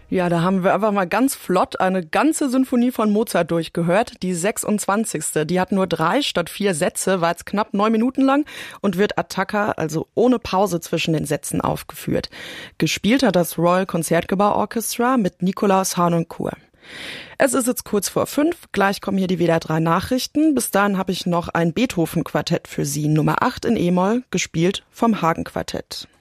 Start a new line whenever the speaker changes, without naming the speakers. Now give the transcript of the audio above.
Ja, da haben wir einfach mal ganz flott eine ganze Sinfonie von Mozart durchgehört. Die 26. Die hat nur 3 statt 4 Sätze, war jetzt knapp 9 Minuten lang und wird Attacca, also ohne Pause zwischen den Sätzen, aufgeführt. Gespielt hat das Royal Concertgebouw Orchestra mit Nikolaus Harnoncourt. Es ist jetzt kurz vor 5, gleich kommen hier die WDR 3 Nachrichten. Bis dahin habe ich noch ein Beethoven-Quartett für Sie, Nummer 8 in E-Moll, gespielt vom Hagen-Quartett.